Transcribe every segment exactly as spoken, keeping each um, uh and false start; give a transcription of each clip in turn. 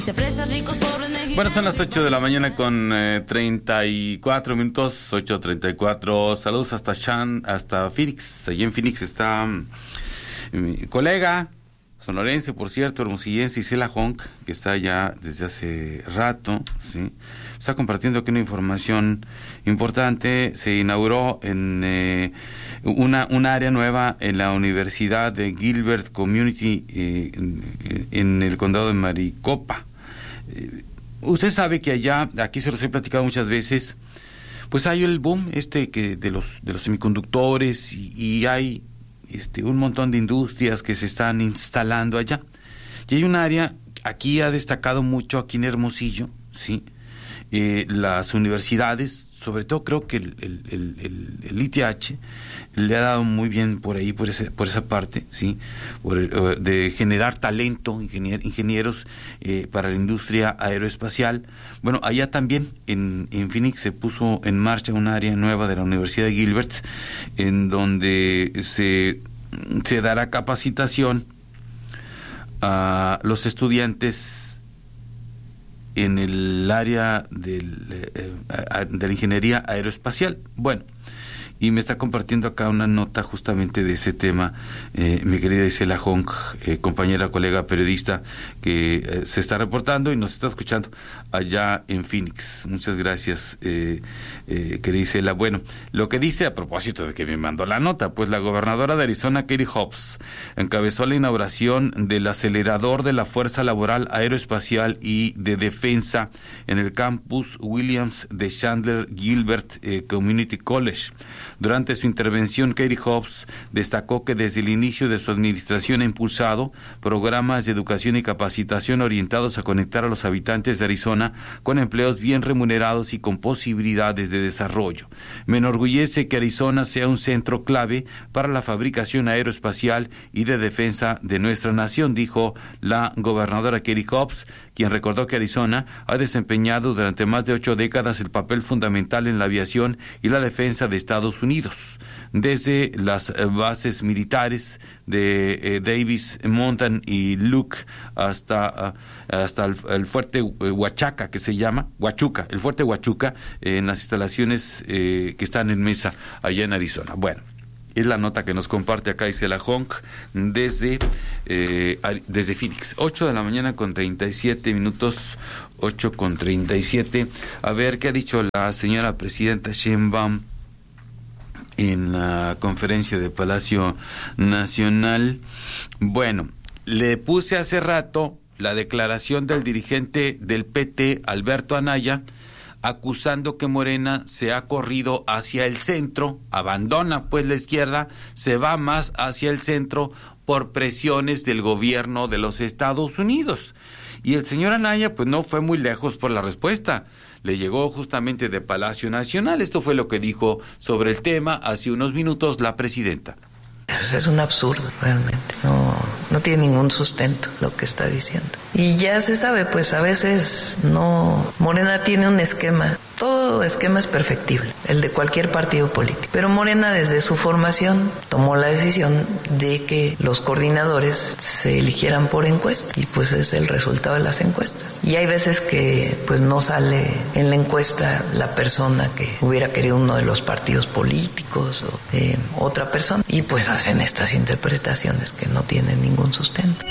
Bueno, son las ocho de la mañana con eh, treinta y cuatro minutos, ocho treinta y cuatro. Saludos hasta Shan, hasta Phoenix. Allí en Phoenix está um, mi colega sonorense, por cierto, hermosillense, Isela Honk, que está allá desde hace rato, ¿sí? Está compartiendo aquí una información importante. Se inauguró en eh, una, una área nueva en la Universidad de Gilbert Community eh, en, en el condado de Maricopa. Eh, usted sabe que allá, aquí se los he platicado muchas veces, pues hay el boom este que de los de los semiconductores y, y hay este un montón de industrias que se están instalando allá. Y hay un área, aquí ha destacado mucho, aquí en Hermosillo, ¿sí? Eh, las universidades, sobre todo creo que el, el, el, el, el I T H le ha dado muy bien por ahí, por ese, por esa parte, sí, por el, de generar talento, ingenier, ingenieros eh, para la industria aeroespacial. Bueno, allá también en, en Phoenix se puso en marcha un área nueva de la Universidad de Gilbert, en donde se, se dará capacitación a los estudiantes en el área del, eh, de la ingeniería aeroespacial. Bueno, y me está compartiendo acá una nota justamente de ese tema, eh, mi querida Isela Honk, eh, compañera, colega, periodista, que eh, se está reportando y nos está escuchando allá en Phoenix. Muchas gracias, eh, eh, querida Isela. Bueno, lo que dice a propósito de que me mandó la nota, pues la gobernadora de Arizona, Katie Hobbs, encabezó la inauguración del acelerador de la Fuerza Laboral Aeroespacial y de Defensa en el campus Williams de Chandler Gilbert eh, Community College. Durante su intervención, Katie Hobbs destacó que desde el inicio de su administración ha impulsado programas de educación y capacitación orientados a conectar a los habitantes de Arizona con empleos bien remunerados y con posibilidades de desarrollo. Me enorgullece que Arizona sea un centro clave para la fabricación aeroespacial y de defensa de nuestra nación, dijo la gobernadora Katie Hobbs, quien recordó que Arizona ha desempeñado durante más de ocho décadas el papel fundamental en la aviación y la defensa de Estados Unidos, desde las bases militares de eh, Davis Mountain y Luke hasta, uh, hasta el, el fuerte Huachaca, que se llama, Huachuca, el fuerte Huachuca, eh, en las instalaciones eh, que están en Mesa, allá en Arizona. Bueno, es la nota que nos comparte acá Isela Honk desde, eh, desde Phoenix. ocho de la mañana con treinta y siete minutos, ocho con treinta y siete. A ver, ¿qué ha dicho la señora presidenta Sheinbaum en la conferencia de Palacio Nacional? Bueno, le puse hace rato la declaración del dirigente del P T, Alberto Anaya, acusando que Morena se ha corrido hacia el centro, abandona pues la izquierda, se va más hacia el centro por presiones del gobierno de los Estados Unidos. Y el señor Anaya pues no fue muy lejos por la respuesta. Le llegó justamente de Palacio Nacional. Esto fue lo que dijo sobre el tema hace unos minutos la presidenta. Pues es un absurdo, realmente. No, no tiene ningún sustento lo que está diciendo. Y ya se sabe, pues a veces no. Morena tiene un esquema. Todo esquema es perfectible, el de cualquier partido político. Pero Morena, desde su formación, tomó la decisión de que los coordinadores se eligieran por encuesta. Y pues es el resultado de las encuestas. Y hay veces que pues no sale en la encuesta la persona que hubiera querido uno de los partidos políticos o eh, otra persona. Y pues hacen estas interpretaciones que no tienen ningún sustento.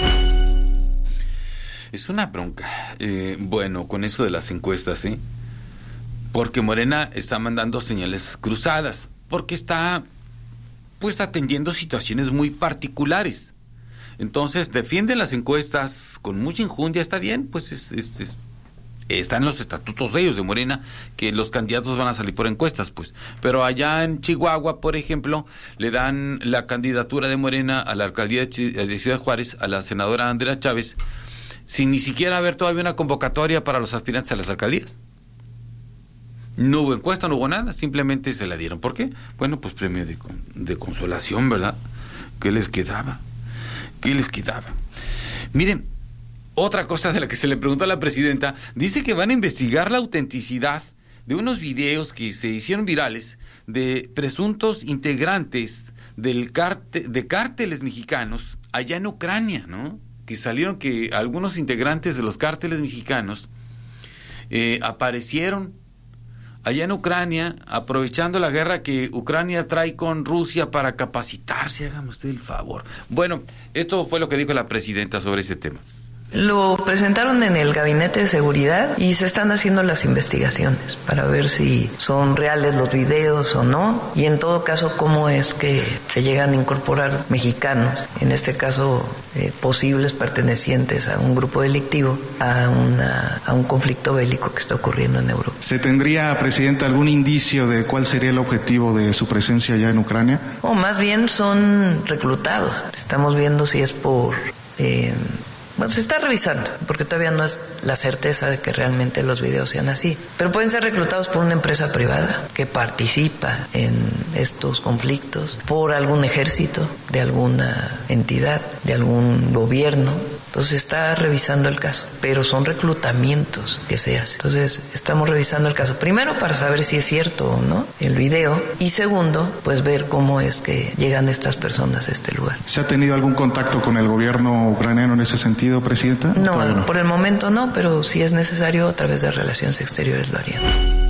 Es una bronca. Eh, bueno, con eso de las encuestas, ¿eh? Porque Morena está mandando señales cruzadas, porque está pues atendiendo situaciones muy particulares. Entonces defiende las encuestas con mucha injundia, está bien, pues es, es, es, están los estatutos de ellos de Morena, que los candidatos van a salir por encuestas, pues. Pero allá en Chihuahua, por ejemplo, le dan la candidatura de Morena a la alcaldía de Ciudad Juárez a la senadora Andrea Chávez, sin ni siquiera haber todavía una convocatoria para los aspirantes a las alcaldías. No hubo encuesta, no hubo nada, simplemente se la dieron. ¿Por qué? Bueno, pues premio de, de consolación, ¿verdad? ¿Qué les quedaba? ¿Qué les quedaba? Miren, otra cosa de la que se le preguntó a la presidenta, dice que van a investigar la autenticidad de unos videos que se hicieron virales de presuntos integrantes del cártel, de cárteles mexicanos allá en Ucrania, ¿no? que salieron que algunos integrantes de los cárteles mexicanos eh, aparecieron allá en Ucrania, aprovechando la guerra que Ucrania trae con Rusia para capacitarse. Hágame usted el favor. Bueno, esto fue lo que dijo la presidenta sobre ese tema. Lo presentaron en el Gabinete de Seguridad y se están haciendo las investigaciones para ver si son reales los videos o no, y en todo caso cómo es que se llegan a incorporar mexicanos, en este caso eh, posibles pertenecientes a un grupo delictivo, a, una, a un conflicto bélico que está ocurriendo en Europa. ¿Se tendría, Presidenta, algún indicio de cuál sería el objetivo de su presencia allá en Ucrania? O más bien son reclutados. Estamos viendo si es por... Eh, Bueno, se está revisando, porque todavía no es la certeza de que realmente los videos sean así. Pero pueden ser reclutados por una empresa privada que participa en estos conflictos, por algún ejército, de alguna entidad, de algún gobierno. Entonces está revisando el caso, pero son reclutamientos que se hacen. Entonces estamos revisando el caso, primero para saber si es cierto o no el video, y segundo, pues ver cómo es que llegan estas personas a este lugar. ¿Se ha tenido algún contacto con el gobierno ucraniano en ese sentido, Presidenta? No, no, por el momento no, pero si es necesario a través de Relaciones Exteriores lo harían.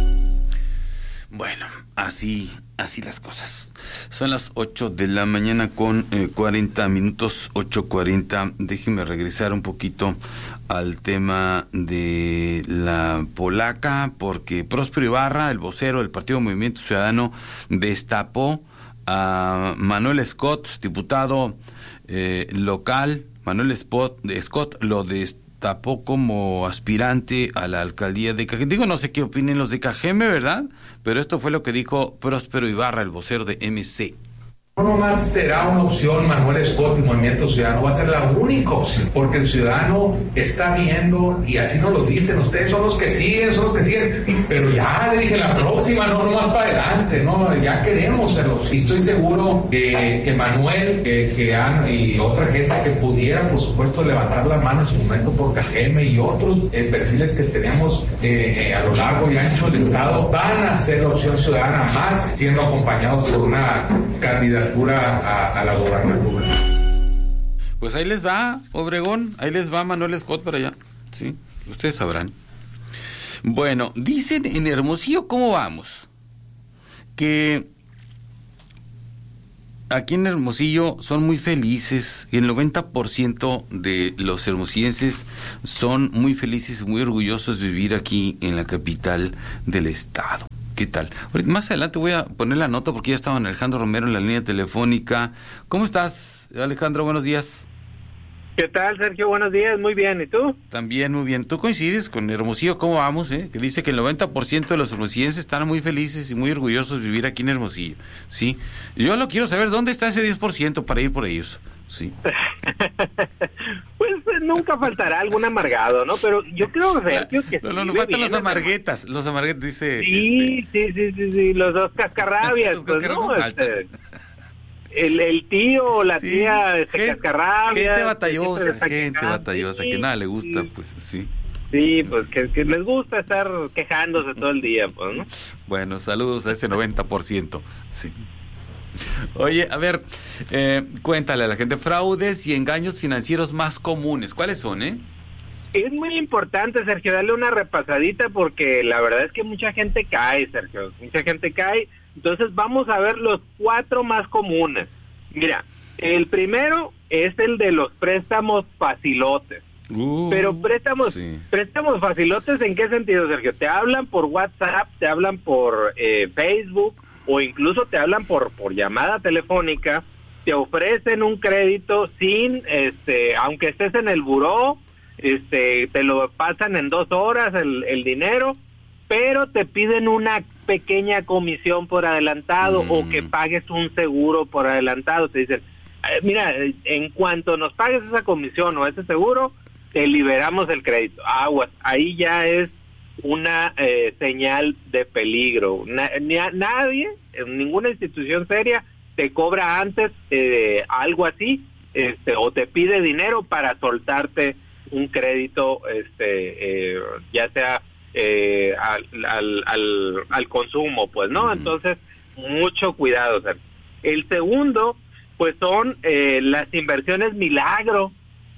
Bueno, así, así las cosas. Son las ocho de la mañana con eh, cuarenta minutos, ocho cuarenta. Déjeme regresar un poquito al tema de la polaca, porque Próspero Ibarra, el vocero del Partido Movimiento Ciudadano, destapó a Manuel Scott, diputado eh, local. Manuel Scott, Scott lo destapó como aspirante a la alcaldía de Cajeme. Digo, no sé qué opinen los de Cajeme, ¿verdad? Pero esto fue lo que dijo Próspero Ibarra, el vocero de M C. No nomás será una opción Manuel Scott y Movimiento Ciudadano, va a ser la única opción, porque el ciudadano está viendo, y así nos lo dicen, ustedes son los que siguen, son los que siguen, pero ya le dije, la próxima, no nomás para adelante, no, ya queremos serlos, y estoy seguro que, que Manuel, que, que han, y otra gente que pudiera, por supuesto, levantar la mano en su momento por Cajeme y otros eh, perfiles que tenemos eh, eh, a lo largo y ancho del estado, van a ser la opción ciudadana, más siendo acompañados por una candidatura A, a la gobernatura. Pues ahí les va, Obregón, ahí les va Manuel Scott para allá, sí, ustedes sabrán. Bueno, dicen en Hermosillo, ¿cómo vamos? Que aquí en Hermosillo son muy felices, y el noventa por ciento de los hermosillenses son muy felices, muy orgullosos de vivir aquí en la capital del estado. ¿Qué tal? Más adelante voy a poner la nota porque ya estaba Alejandro Romero en la línea telefónica. ¿Cómo estás, Alejandro? Buenos días. ¿Qué tal, Sergio? Buenos días. Muy bien. ¿Y tú? También muy bien. ¿Tú coincides con Hermosillo? ¿Cómo vamos? Eh? Que dice que el noventa por ciento de los hermosillenses están muy felices y muy orgullosos de vivir aquí en Hermosillo. Sí. Yo lo quiero saber, ¿dónde está ese diez por ciento para ir por ellos? Sí. Pues nunca faltará algún amargado, ¿no? Pero yo creo, Sergio, que no, no, nos faltan los amarguetas, los amarguetas, dice. Sí, este... sí, sí, sí, sí, los dos cascarrabias, los pues no, este, el, el tío o la sí, tía este, gente, cascarrabias. Gente batallosa, gente batallosa, sí, que nada le gusta, sí. Pues sí. Sí, pues sí. Que, que les gusta estar quejándose todo el día, pues, ¿no? Bueno, saludos a ese noventa por ciento, sí. Oye, a ver, eh, cuéntale a la gente, fraudes y engaños financieros más comunes, ¿cuáles son, eh? Es muy importante, Sergio, darle una repasadita porque la verdad es que mucha gente cae, Sergio, mucha gente cae. Entonces vamos a ver los cuatro más comunes. Mira, el primero es el de los préstamos facilotes. Uh, Pero préstamos, sí. préstamos facilotes, ¿en qué sentido, Sergio? Te hablan por WhatsApp, te hablan por eh, Facebook, o incluso te hablan por por llamada telefónica, te ofrecen un crédito sin, este, aunque estés en el buró, este, te lo pasan en dos horas el, el dinero, pero te piden una pequeña comisión por adelantado mm. o que pagues un seguro por adelantado. Te dicen, eh, mira, en cuanto nos pagues esa comisión o ese seguro, te liberamos el crédito. Aguas, ahí ya es una eh, señal de peligro. Na, na, nadie, en ninguna institución seria, te cobra antes eh, algo así, este, o te pide dinero para soltarte un crédito, este, eh, ya sea eh, al, al, al, al consumo, pues, ¿no? Uh-huh. Entonces, mucho cuidado. O sea. El segundo, pues, son eh, las inversiones milagro.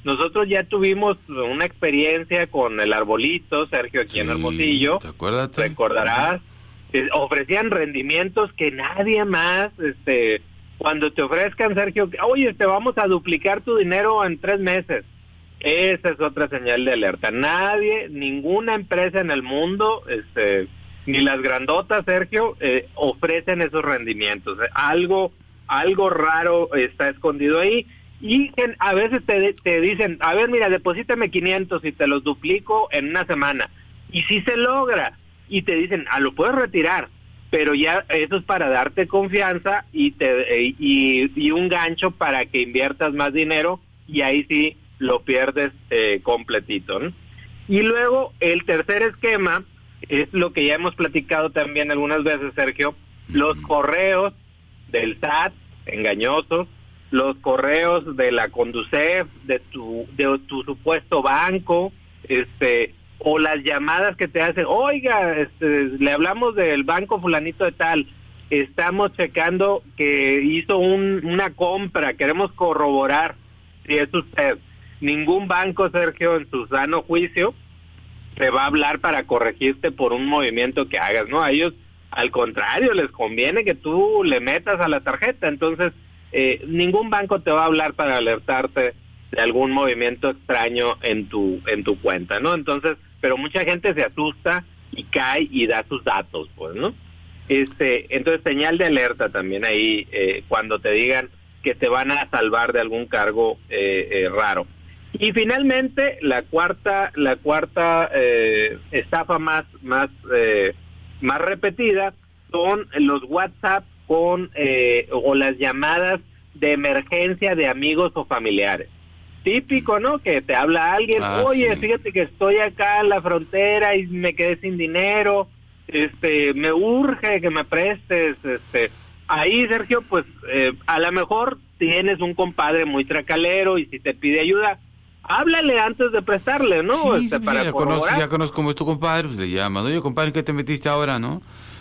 nosotros ya tuvimos una experiencia con el arbolito, Sergio, aquí sí, en Hermosillo. ¿Te acuerdas? Recordarás, eh, ofrecían rendimientos que nadie más, este, cuando te ofrezcan, Sergio, oye, te vamos a duplicar tu dinero en tres meses. Esa es otra señal de alerta. Nadie, ninguna empresa en el mundo, este, ni las grandotas, Sergio, eh, ofrecen esos rendimientos. Algo, algo raro está escondido ahí. Y a veces te, te dicen, a ver, mira, deposítame quinientos y te los duplico en una semana. Y sí se logra. Y te dicen, ah, lo puedes retirar. Pero ya eso es para darte confianza y, te, y, y un gancho para que inviertas más dinero. Y ahí sí lo pierdes eh, completito, ¿no? Y luego el tercer esquema es lo que ya hemos platicado también algunas veces, Sergio. Los correos del S A T engañosos, los correos de la Conducef, de tu de tu supuesto banco, este, o las llamadas que te hacen, oiga, este, le hablamos del banco fulanito de tal, estamos checando que hizo un, una compra, queremos corroborar si es usted. Ningún banco, Sergio, en su sano juicio, te va a hablar para corregirte por un movimiento que hagas, ¿no? A ellos, al contrario, les conviene que tú le metas a la tarjeta, entonces Eh, ningún banco te va a hablar para alertarte de algún movimiento extraño en tu en tu cuenta, ¿no? Entonces, pero mucha gente se asusta y cae y da sus datos, pues, ¿no? Este, entonces señal de alerta también ahí eh, cuando te digan que te van a salvar de algún cargo eh, eh, raro. Y finalmente la cuarta la cuarta eh, estafa más más eh, más repetida son los WhatsApp con eh, o las llamadas de emergencia de amigos o familiares. Típico, ¿no? Que te habla alguien, ah, oye, sí. fíjate que estoy acá en la frontera y me quedé sin dinero, este, me urge que me prestes, este, ahí, Sergio, pues, eh, a lo mejor tienes un compadre muy tracalero y si te pide ayuda, háblale antes de prestarle, ¿no? Sí, este, sí, para ya, conozco, ya conozco cómo es tu compadre, pues le llamas, oye, compadre, ¿qué te metiste ahora, no?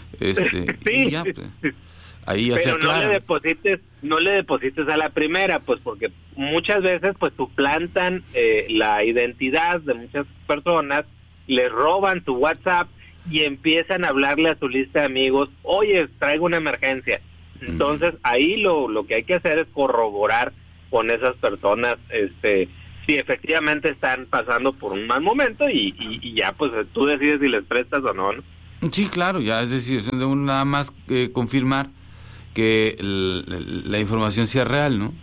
Este, sí, y ya, pues, ahí ya pero se no le deposites no le deposites a la primera, pues porque muchas veces pues suplantan eh, la identidad de muchas personas, les roban tu WhatsApp y empiezan a hablarle a su lista de amigos, oye, traigo una emergencia. Entonces, uh-huh. ahí lo lo que hay que hacer es corroborar con esas personas este si efectivamente están pasando por un mal momento y, y, y ya pues tú decides si les prestas o no, ¿no? Sí, claro, ya es decir, nada más eh, confirmar que el, el, la información sea real, ¿no?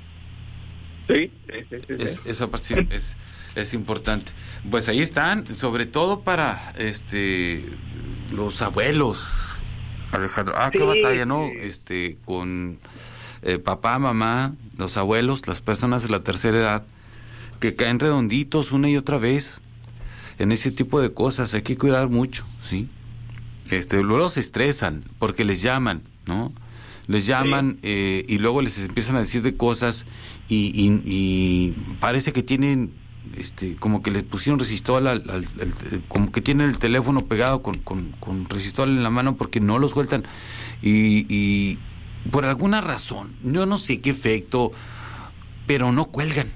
Sí, sí, sí, sí. Es, esa parte es, es importante. Pues ahí están, sobre todo para este los abuelos, Alejandro. Ah, sí, qué batalla, ¿no? Sí. Este, con eh, papá, mamá, los abuelos, las personas de la tercera edad, que caen redonditos una y otra vez en ese tipo de cosas. Hay que cuidar mucho, ¿sí? Este, luego se estresan porque les llaman, ¿no? Les llaman sí. eh, y luego les empiezan a decir de cosas y, y, y parece que tienen, este, como que les pusieron resistol, al, al, al, como que tienen el teléfono pegado con, con, con resistol en la mano porque no lo sueltan y, y por alguna razón, yo no sé qué efecto, pero no cuelgan,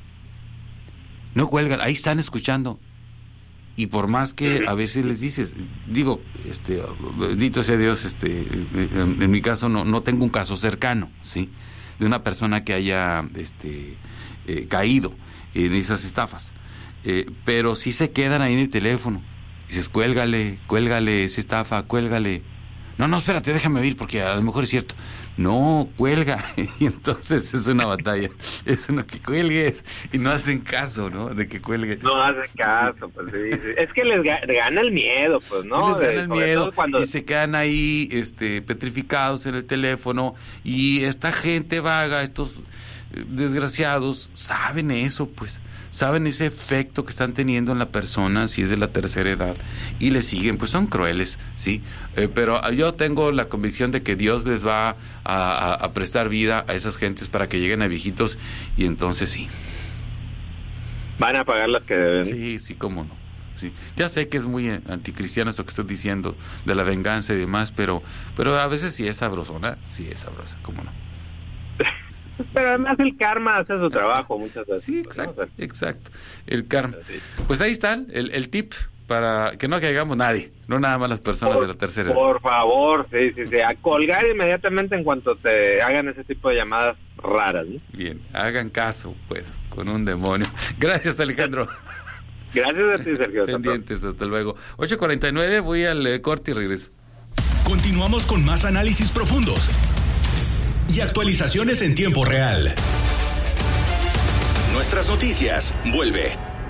no cuelgan, ahí están escuchando. Y por más que a veces les dices, digo, este, bendito sea Dios, este, en, en mi caso no, no tengo un caso cercano, ¿sí? De una persona que haya, este, eh, caído en esas estafas, eh, pero sí se quedan ahí en el teléfono. Dices, cuélgale, cuélgale esa estafa, cuélgale. No, no, espérate, déjame oír porque a lo mejor es cierto. No, cuelga. Y entonces es una batalla. Es uno que cuelgues y no hacen caso, ¿no? De que cuelgue. No hacen caso, sí. Pues sí, sí. Es que les ga- gana el miedo, pues, ¿no? Les gana el miedo cuando... y se quedan ahí este, petrificados en el teléfono y esta gente vaga, estos desgraciados, saben eso, pues. Saben ese efecto que están teniendo en la persona si es de la tercera edad y le siguen, pues son crueles, sí, eh, pero yo tengo la convicción de que Dios les va a, a, a prestar vida a esas gentes para que lleguen a viejitos y entonces sí. Van a pagar las que deben. Sí, sí, cómo no. Sí. Ya sé que es muy anticristiano esto que estoy diciendo de la venganza y demás, pero pero a veces sí es sabrosona, sí es sabrosa, cómo no. Pero además el karma hace su trabajo muchas veces. Sí, exacto, ¿no? O sea, exacto. El karma. Pues ahí está el, el tip para que no caigamos nadie, no nada más las personas por, de la tercera edad. Por favor, sí, sí, sí, a colgar inmediatamente en cuanto te hagan ese tipo de llamadas raras, ¿no? Bien, hagan caso, pues, con un demonio. Gracias, Alejandro. Gracias a ti, Sergio. Pendientes, hasta luego. ocho cuarenta y nueve, voy al eh, corte y regreso. Continuamos con más análisis profundos y actualizaciones en tiempo real. Nuestras noticias, vuelve.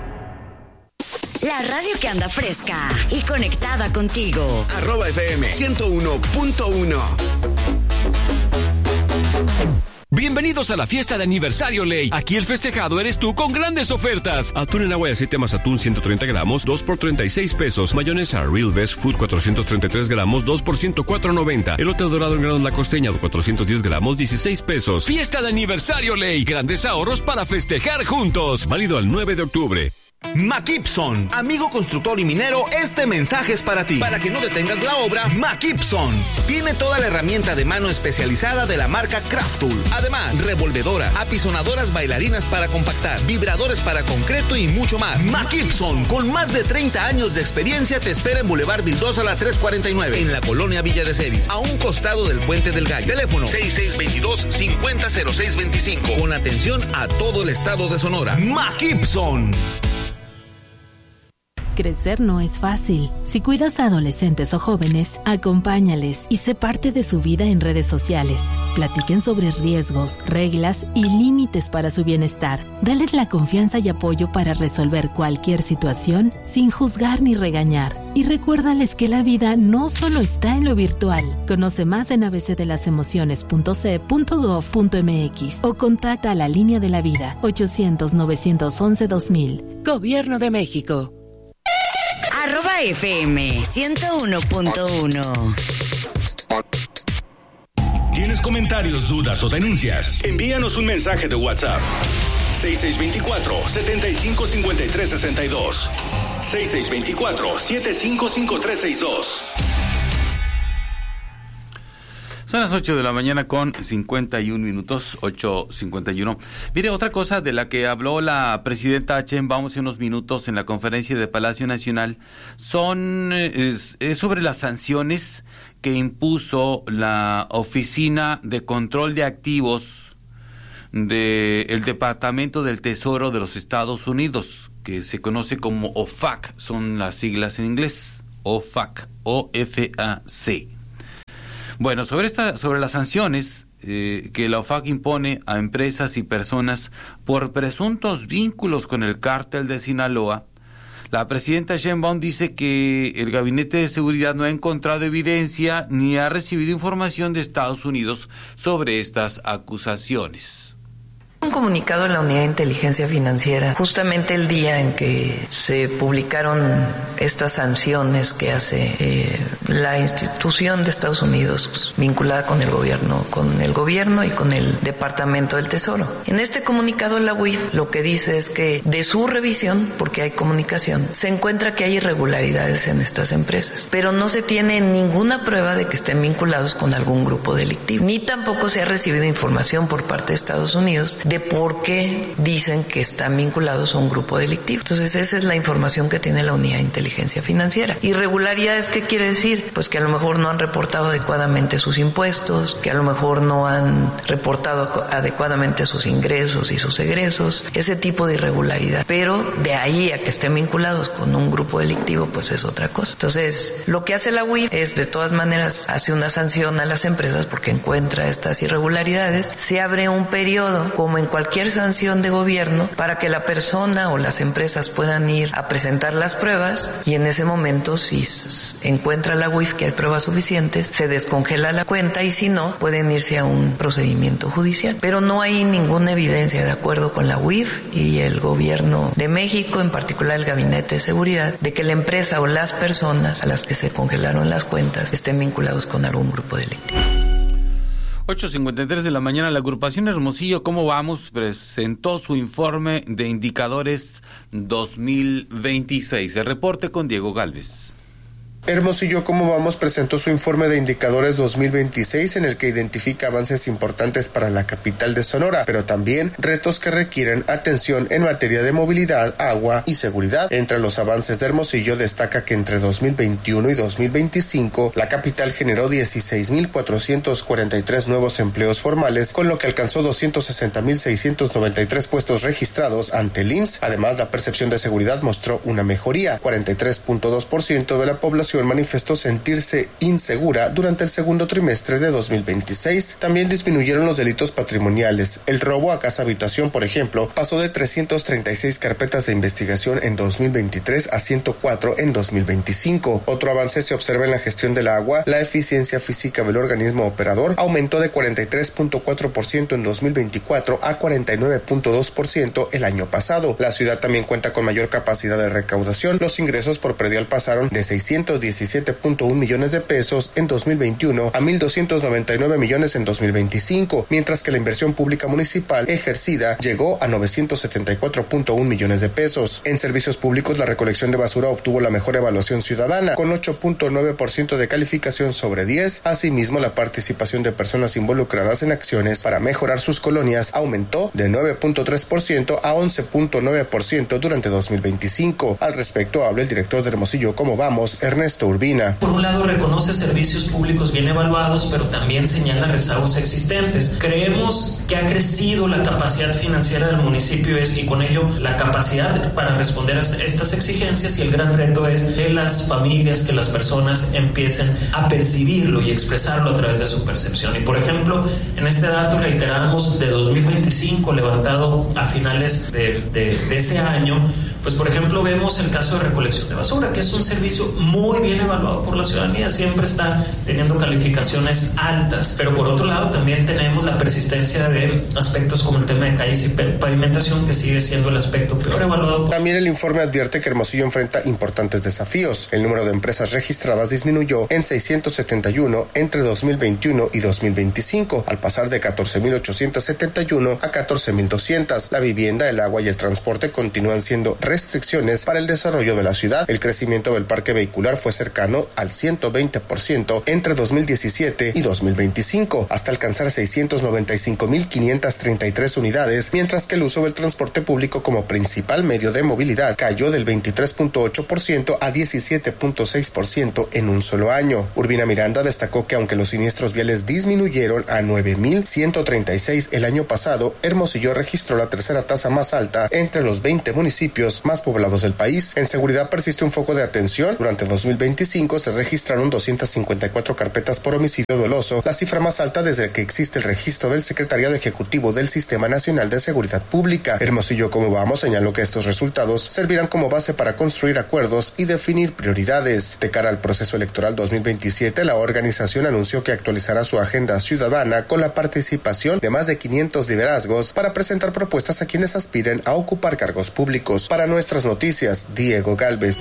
La radio que anda fresca y conectada contigo. Arroba F M ciento uno punto uno. Bienvenidos a la fiesta de aniversario Ley. Aquí el festejado eres tú con grandes ofertas. Atún en agua y aceite más atún ciento treinta gramos, dos por treinta y seis pesos. Mayonesa Real Best Food cuatrocientos treinta y tres gramos, dos por ciento cuatro noventa. Elote dorado en granos La Costeña cuatrocientos diez gramos, dieciséis pesos. Fiesta de aniversario Ley. Grandes ahorros para festejar juntos. Válido al nueve de octubre. McKibson, amigo constructor y minero, este mensaje es para ti. Para que no detengas la obra, McKibson tiene toda la herramienta de mano especializada de la marca Craft Tool. Además, revolvedoras, apisonadoras bailarinas para compactar, vibradores para concreto y mucho más. McKibson, con más de treinta años de experiencia, te espera en Boulevard Vildosa a la trescientos cuarenta y nueve, en la colonia Villa de Ceris, a un costado del Puente del Gallo. Teléfono seis seis dos dos, cinco cero cero seis dos cinco, con atención a todo el estado de Sonora. McKibson. Crecer no es fácil. Si cuidas a adolescentes o jóvenes, acompáñales y sé parte de su vida en redes sociales. Platiquen sobre riesgos, reglas y límites para su bienestar. Dales la confianza y apoyo para resolver cualquier situación sin juzgar ni regañar. Y recuérdales que la vida no solo está en lo virtual. Conoce más en a b c de las emociones punto c e punto gov punto m x o contacta a la Línea de la Vida ochocientos, novecientos once, dos mil. Gobierno de México. Arroba F M ciento uno punto uno. ¿Tienes comentarios, dudas o denuncias? Envíanos un mensaje de WhatsApp. seis seis dos cuatro, siete cinco cinco tres seis dos. seis seis dos cuatro, siete cinco cinco tres seis dos. Son las ocho de la mañana con cincuenta y un minutos, ocho cincuenta y uno. Mire, otra cosa de la que habló la presidenta Sheinbaum hace unos minutos en la conferencia de Palacio Nacional son es, es sobre las sanciones que impuso la Oficina de Control de Activos del Departamento del Tesoro de los Estados Unidos, que se conoce como O F A C, son las siglas en inglés, O F A C, O F A C. Bueno, sobre esta, sobre las sanciones eh, que la O F A C impone a empresas y personas por presuntos vínculos con el cártel de Sinaloa, la presidenta Sheinbaum dice que el Gabinete de Seguridad no ha encontrado evidencia ni ha recibido información de Estados Unidos sobre estas acusaciones. Un comunicado en la Unidad de Inteligencia Financiera, justamente el día en que se publicaron estas sanciones que hace eh, la institución de Estados Unidos vinculada con el gobierno, con el gobierno y con el Departamento del Tesoro. En este comunicado la U I F lo que dice es que de su revisión, porque hay comunicación, se encuentra que hay irregularidades en estas empresas, pero no se tiene ninguna prueba de que estén vinculados con algún grupo delictivo, ni tampoco se ha recibido información por parte de Estados Unidos de por qué dicen que están vinculados a un grupo delictivo. Entonces esa es la información que tiene la Unidad de Inteligencia Financiera. ¿Irregularidades qué quiere decir? Pues que a lo mejor no han reportado adecuadamente sus impuestos, que a lo mejor no han reportado adecuadamente sus ingresos y sus egresos, ese tipo de irregularidad. Pero de ahí a que estén vinculados con un grupo delictivo, pues es otra cosa. Entonces lo que hace la U I F es de todas maneras hace una sanción a las empresas porque encuentra estas irregularidades. Se abre un periodo como en cualquier sanción de gobierno para que la persona o las empresas puedan ir a presentar las pruebas y en ese momento si encuentra la U I F que hay pruebas suficientes se descongela la cuenta y si no pueden irse a un procedimiento judicial, pero no hay ninguna evidencia de acuerdo con la U I F y el gobierno de México, en particular el Gabinete de Seguridad, de que la empresa o las personas a las que se congelaron las cuentas estén vinculados con algún grupo delictivo. ocho cincuenta y tres de la mañana, la agrupación Hermosillo, ¿cómo vamos?, presentó su informe de indicadores dos mil veintiséis. El reporte con Diego Gálvez. Hermosillo Cómo Vamos presentó su informe de indicadores dos mil veintiséis en el que identifica avances importantes para la capital de Sonora, pero también retos que requieren atención en materia de movilidad, agua y seguridad. Entre los avances de Hermosillo destaca que entre dos mil veintiuno y dos mil veinticinco la capital generó dieciséis mil cuatrocientos cuarenta y tres nuevos empleos formales, con lo que alcanzó doscientos sesenta mil seiscientos noventa y tres puestos registrados ante el I M S S. Además, la percepción de seguridad mostró una mejoría. cuarenta y tres punto dos por ciento de la población manifestó sentirse insegura durante el segundo trimestre de dos mil veintiséis. También disminuyeron los delitos patrimoniales. El robo a casa habitación, por ejemplo, pasó de trescientas treinta y seis carpetas de investigación en dos mil veintitrés a ciento cuatro en dos mil veinticinco. Otro avance se observa en la gestión del agua. La eficiencia física del organismo operador aumentó de cuarenta y tres punto cuatro por ciento en dos mil veinticuatro a cuarenta y nueve punto dos por ciento el año pasado. La ciudad también cuenta con mayor capacidad de recaudación. Los ingresos por predial pasaron de seiscientos diecisiete punto uno millones de pesos en dos mil veintiuno a mil doscientos noventa y nueve millones en dos mil veinticinco, mientras que la inversión pública municipal ejercida llegó a novecientos setenta y cuatro punto uno millones de pesos. En servicios públicos, la recolección de basura obtuvo la mejor evaluación ciudadana, con ocho punto nueve por ciento de calificación sobre diez. Asimismo, la participación de personas involucradas en acciones para mejorar sus colonias aumentó de nueve punto tres por ciento a once punto nueve por ciento durante dos mil veinticinco. Al respecto, habla el director de Hermosillo Cómo Vamos, Ernesto Urbina. Por un lado, reconoce servicios públicos bien evaluados, pero también señala rezagos existentes. Creemos que ha crecido la capacidad financiera del municipio y con ello la capacidad para responder a estas exigencias, y el gran reto es que las familias, que las personas empiecen a percibirlo y expresarlo a través de su percepción. Y por ejemplo, en este dato reiteramos de dos mil veinticinco levantado a finales de, de, de ese año, pues por ejemplo vemos el caso de recolección de basura, que es un servicio muy bien evaluado por la ciudadanía, siempre está teniendo calificaciones altas, pero por otro lado también tenemos la persistencia de aspectos como el tema de calles y pavimentación, que sigue siendo el aspecto peor evaluado. También el informe advierte que Hermosillo enfrenta importantes desafíos. El número de empresas registradas disminuyó en seiscientos setenta y uno entre dos mil veintiuno y dos mil veinticinco, al pasar de catorce mil ochocientos setenta y uno a catorce mil doscientos. La vivienda, el agua y el transporte continúan siendo restricciones para el desarrollo de la ciudad. El crecimiento del parque vehicular fue cercano al ciento veinte por ciento entre dos mil diecisiete y dos mil veinticinco, hasta alcanzar seiscientos noventa y cinco mil quinientas treinta y tres unidades, mientras que el uso del transporte público como principal medio de movilidad cayó del veintitrés punto ocho por ciento a diecisiete punto seis por ciento en un solo año. Urbina Miranda destacó que aunque los siniestros viales disminuyeron a nueve mil ciento treinta y seis el año pasado, Hermosillo registró la tercera tasa más alta entre los veinte municipios más poblados del país. En seguridad persiste un foco de atención. Durante dos mil veinticinco se registraron doscientas cincuenta y cuatro carpetas por homicidio doloso, la cifra más alta desde que existe el registro del Secretariado Ejecutivo del Sistema Nacional de Seguridad Pública. Hermosillo Cómo Vamos señaló que estos resultados servirán como base para construir acuerdos y definir prioridades. De cara al proceso electoral dos mil veintisiete, la organización anunció que actualizará su agenda ciudadana con la participación de más de quinientos liderazgos para presentar propuestas a quienes aspiren a ocupar cargos públicos. Para nuestras noticias, Diego Galvez.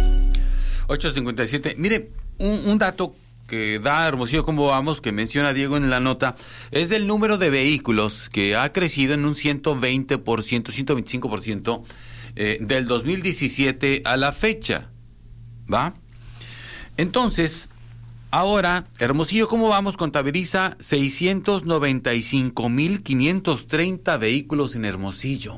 ocho cincuenta y siete. Mire, un, un dato que da Hermosillo Cómo Vamos, que menciona Diego en la nota, es del número de vehículos que ha crecido en un ciento veinte por ciento, ciento veinticinco por ciento eh, del dos mil diecisiete a la fecha, ¿va? Entonces, ahora Hermosillo Cómo Vamos contabiliza seiscientos noventa y cinco mil quinientos treinta vehículos en Hermosillo.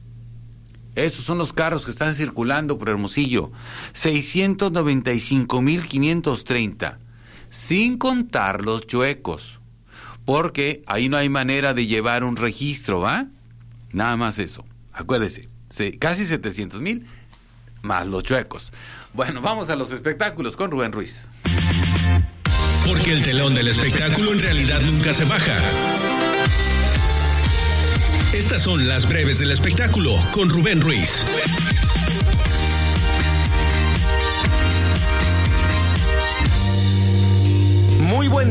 Esos son los carros que están circulando por Hermosillo. seiscientos noventa y cinco mil quinientos treinta. Sin contar los chuecos. Porque ahí no hay manera de llevar un registro, ¿va? Nada más eso. Acuérdese. Casi setecientos mil más los chuecos. Bueno, vamos a los espectáculos con Rubén Ruiz. Porque el telón del espectáculo en realidad nunca se baja. Estas son las breves del espectáculo con Rubén Ruiz. Muy buen día.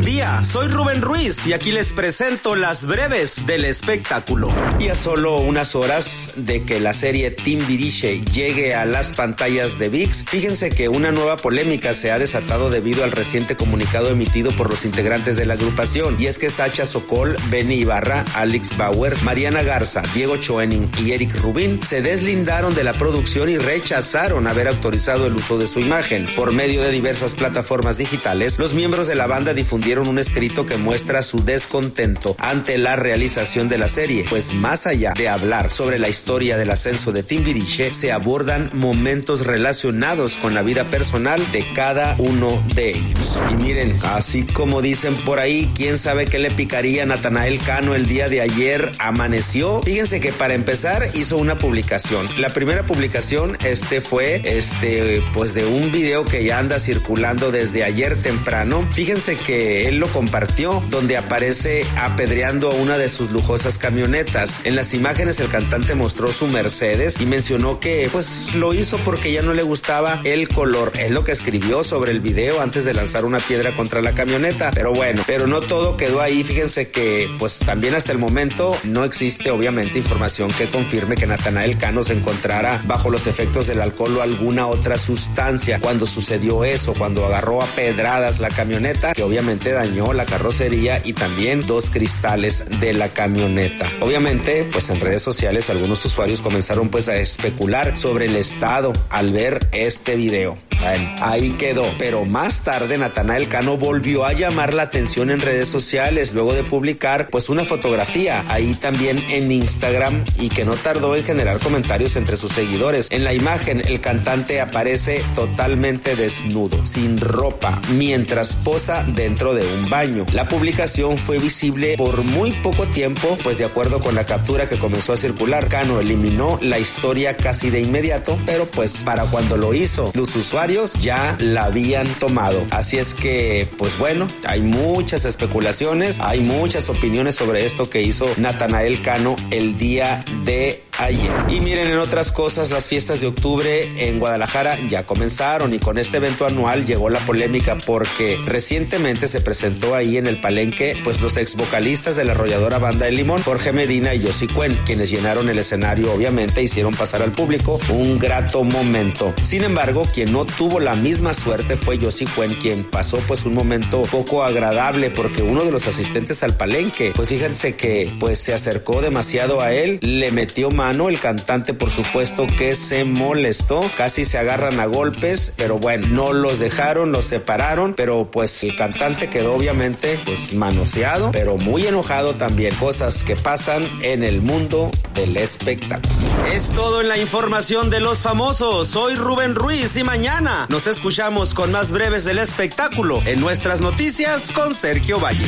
día, soy Rubén Ruiz y aquí les presento las breves del espectáculo. Y a solo unas horas de que la serie Timbiriche llegue a las pantallas de V I X, fíjense que una nueva polémica se ha desatado debido al reciente comunicado emitido por los integrantes de la agrupación, y es que Sacha Sokol, Benny Ibarra, Alex Bauer, Mariana Garza, Diego Schoening y Eric Rubin se deslindaron de la producción y rechazaron haber autorizado el uso de su imagen. Por medio de diversas plataformas digitales, los miembros de la banda difundieron un escrito que muestra su descontento ante la realización de la serie, pues más allá de hablar sobre la historia del ascenso de Timbiriche, se abordan momentos relacionados con la vida personal de cada uno de ellos. Y miren, así como dicen por ahí, quién sabe qué le picaría a Natanael Cano el día de ayer amaneció. Fíjense que para empezar hizo una publicación. La primera publicación este fue este pues de un video que ya anda circulando desde ayer temprano. Fíjense que él lo compartió, donde aparece apedreando a una de sus lujosas camionetas. En las imágenes el cantante mostró su Mercedes y mencionó que pues lo hizo porque ya no le gustaba el color. Es lo que escribió sobre el video antes de lanzar una piedra contra la camioneta. Pero bueno, pero no todo quedó ahí. Fíjense que pues también hasta el momento no existe obviamente información que confirme que Natanael Cano se encontrara bajo los efectos del alcohol o alguna otra sustancia cuando sucedió eso, cuando agarró a pedradas la camioneta, que obviamente dañó la carrocería y también dos cristales de la camioneta. Obviamente, pues en redes sociales algunos usuarios comenzaron pues a especular sobre el estado al ver este video. Bueno, ahí quedó, pero más tarde Natanael Cano volvió a llamar la atención en redes sociales luego de publicar pues una fotografía ahí también en Instagram, y que no tardó en generar comentarios entre sus seguidores. En la imagen el cantante aparece totalmente desnudo, sin ropa, mientras posa dentro de un baño. La publicación fue visible por muy poco tiempo, pues de acuerdo con la captura que comenzó a circular, Cano eliminó la historia casi de inmediato, pero pues para cuando lo hizo, los usuarios ya la habían tomado. Así es que, pues bueno, hay muchas especulaciones, hay muchas opiniones sobre esto que hizo Natanael Cano el día de ayer. Y miren, en otras cosas, las fiestas de octubre en Guadalajara ya comenzaron, y con este evento anual llegó la polémica porque recientemente se presentó ahí en el Palenque pues los ex vocalistas de la arrolladora Banda del Limón, Jorge Medina y Yossi Cuen, quienes llenaron el escenario, obviamente hicieron pasar al público un grato momento. Sin embargo, quien no tuvo la misma suerte fue Yossi Cuen, quien pasó pues un momento poco agradable porque uno de los asistentes al Palenque, pues fíjense que pues se acercó demasiado a él, le metió mano. El cantante por supuesto que se molestó, casi se agarran a golpes, pero bueno, no los dejaron, los separaron, pero pues el cantante quedó obviamente pues manoseado, pero muy enojado también. Cosas que pasan en el mundo del espectáculo. Es todo en la información de los famosos. Soy Rubén Ruiz y mañana nos escuchamos con más breves del espectáculo en nuestras noticias con Sergio Valle.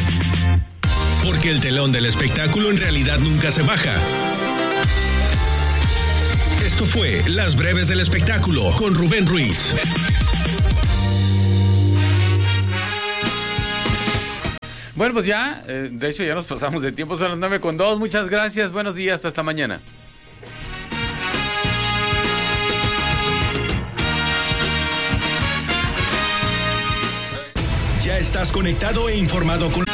Porque el telón del espectáculo en realidad nunca se baja. Esto fue Las Breves del Espectáculo con Rubén Ruiz. Bueno, pues ya, eh, de hecho ya nos pasamos de tiempo, son las nueve con dos. Muchas gracias, buenos días, hasta mañana. Ya estás conectado e informado con...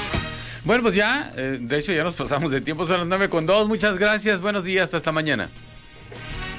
Bueno, pues ya, eh, de hecho ya nos pasamos de tiempo, son las nueve con dos. Muchas gracias, buenos días, hasta mañana.